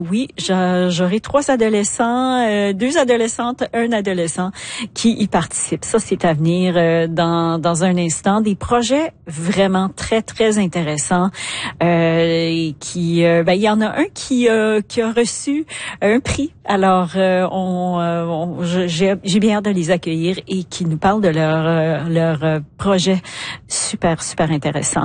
Oui, j'aurai 3 adolescents, 2 adolescentes, un adolescent qui y participent. Ça, c'est à venir dans un instant. Des projets vraiment très, très intéressants. Il y en a un qui a reçu un prix. Alors, j'ai bien hâte de les accueillir et qui nous parlent de leur projet super, super intéressant.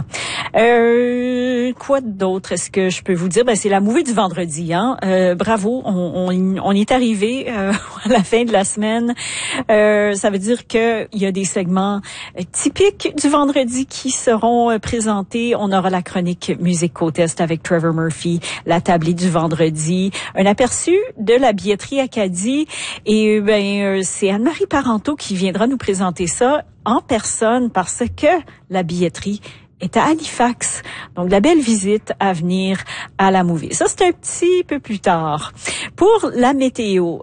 Quoi d'autre est-ce que je peux vous dire? C'est la movie du vendredi, hein? Bravo, on est arrivé à la fin de la semaine. Ça veut dire que il y a des segments typiques du vendredi qui seront présentés. On aura la chronique Musique Côte-Est avec Trevor Murphy, la tablée du vendredi, un aperçu de la billetterie Acadie et c'est Anne-Marie Parenteau qui viendra nous présenter ça en personne parce que la billetterie est à Halifax. Donc, la belle visite à venir à la movie. Ça, c'est un petit peu plus tard. Pour la météo,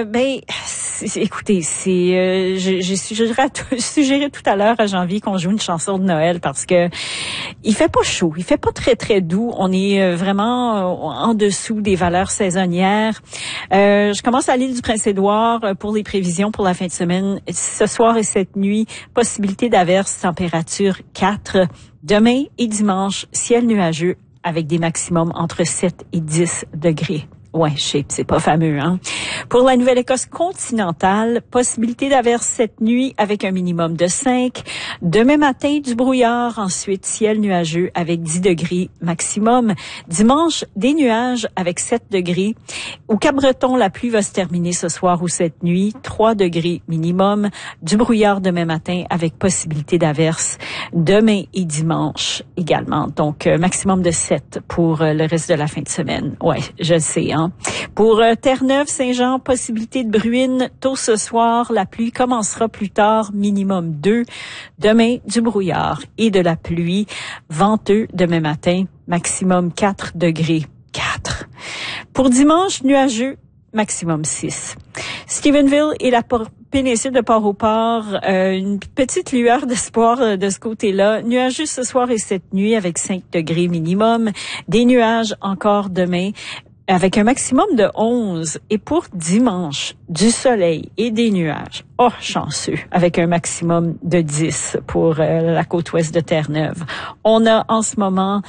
écoutez, j'ai suggéré tout à l'heure à Janvier qu'on joue une chanson de Noël parce que il fait pas chaud, il fait pas très très doux. On est vraiment en dessous des valeurs saisonnières. Je commence à l'île du Prince-Édouard pour les prévisions pour la fin de semaine. Ce soir et cette nuit, possibilité d'averse, température 4. Demain et dimanche, ciel nuageux avec des maximums entre 7 et 10 degrés. Ouais, je sais, c'est pas fameux, hein. Pour la Nouvelle-Écosse continentale, possibilité d'averse cette nuit avec un minimum de 5. Demain matin, du brouillard, ensuite ciel nuageux avec 10 degrés maximum. Dimanche, des nuages avec 7 degrés. Au Cap-Breton, la pluie va se terminer ce soir ou cette nuit, 3 degrés minimum. Du brouillard demain matin avec possibilité d'averse demain et dimanche également. Donc, maximum de 7 pour le reste de la fin de semaine. Ouais, je le sais, hein. Pour Terre-Neuve, Saint-Jean, possibilité de bruine tôt ce soir. La pluie commencera plus tard, minimum 2. Demain, du brouillard et de la pluie. Venteux demain matin, maximum 4 degrés. 4. Pour dimanche, nuageux, maximum 6. Stephenville et la péninsule de Port-au-Port, une petite lueur d'espoir de ce côté-là. Nuageux ce soir et cette nuit avec 5 degrés minimum. Des nuages encore demain avec un maximum de 11. Et pour dimanche, du soleil et des nuages. Oh, chanceux, avec un maximum de 10 pour la côte ouest de Terre-Neuve. On a en ce moment,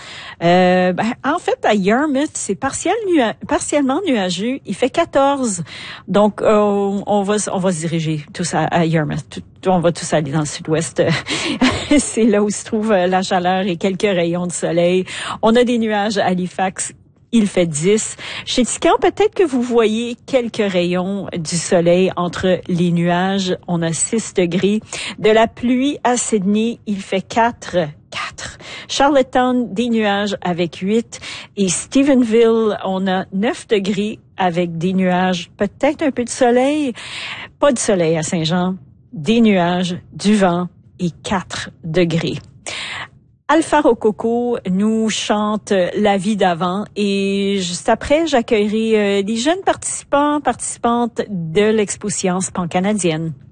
en fait, à Yarmouth, c'est partiellement nuageux. Il fait 14. Donc, on va se diriger tous à Yarmouth. On va tous aller dans le sud-ouest. C'est là où se trouve la chaleur et quelques rayons de soleil. On a des nuages à Halifax. Il fait 10. Chez Tican, peut-être que vous voyez quelques rayons du soleil entre les nuages. On a 6 degrés. De la pluie à Sydney, il fait 4. Charlottetown, des nuages avec 8. Et Stephenville, on a 9 degrés avec des nuages, peut-être un peu de soleil. Pas de soleil à Saint-Jean. Des nuages, du vent et 4 degrés. Alpha Rococo nous chante La vie d'avant et juste après, j'accueillerai des jeunes participantes de l'Expo Science pan-canadienne.